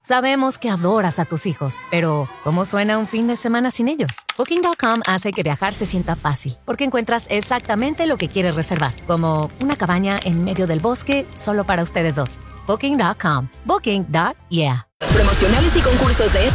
Sabemos que adoras a tus hijos, pero ¿cómo suena un fin de semana sin ellos? Booking.com hace que viajar se sienta fácil, porque encuentras exactamente lo que quieres reservar, como una cabaña en medio del bosque solo para ustedes dos. Booking.com. Booking.yeah. Promocionales y concursos de